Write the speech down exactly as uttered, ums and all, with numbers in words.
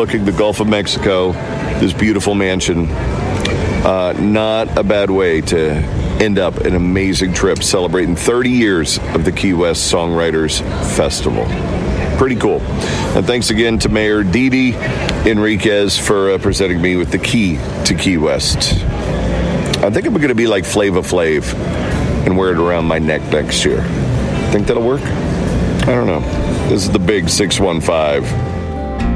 overlooking the Gulf of Mexico, this beautiful mansion. Uh, not a bad way to end up an amazing trip celebrating thirty years of the Key West Songwriters Festival. Pretty cool. And thanks again to Mayor Didi Enriquez for uh, presenting me with the key to Key West. I think I'm going to be like Flava Flav and wear it around my neck next year. Think that'll work? I don't know. This is the big six one five.